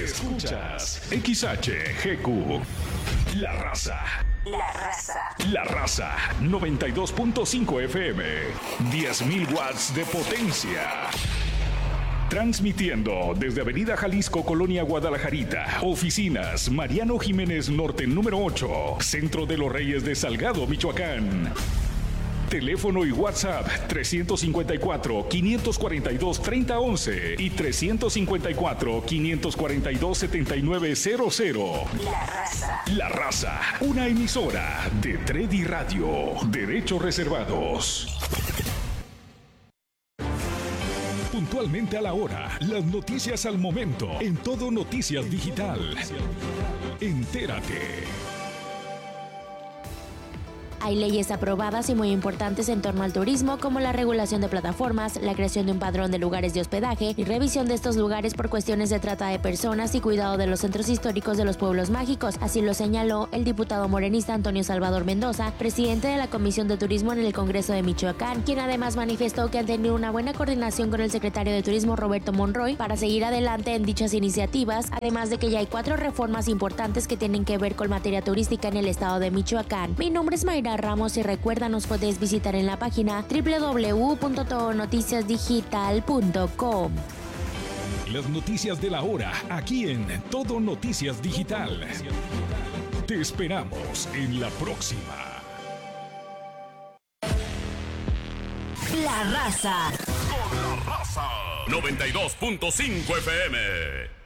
Escuchas XHGQ. La Raza. La Raza. La Raza 92.5 FM. 10.000 watts de potencia. Transmitiendo desde Avenida Jalisco, Colonia Guadalajarita. Oficinas Mariano Jiménez Norte número 8. Centro de los Reyes de Salgado, Michoacán. Teléfono y WhatsApp 354-542-3011 y 354-542-7900. La Raza. La Raza, una emisora de Tredi Radio. Derechos reservados. Puntualmente a la hora, las noticias al momento, en Todo Noticias Digital. Entérate. Hay leyes aprobadas y muy importantes en torno al turismo, como la regulación de plataformas, la creación de un padrón de lugares de hospedaje y revisión de estos lugares por cuestiones de trata de personas y cuidado de los centros históricos de los pueblos mágicos. Así lo señaló el diputado morenista Antonio Salvador Mendoza, presidente de la Comisión de Turismo en el Congreso de Michoacán, quien además manifestó que han tenido una buena coordinación con el secretario de Turismo Roberto Monroy para seguir adelante en dichas iniciativas, además de que ya hay 4 reformas importantes que tienen que ver con materia turística en el estado de Michoacán. Mi nombre es Mayra Ramos y recuerda, nos puedes visitar en la página www.todonoticiasdigital.com. Las noticias de la hora, aquí en Todo Noticias Digital. Te esperamos en la próxima. La Raza. Con La Raza 92.5 FM.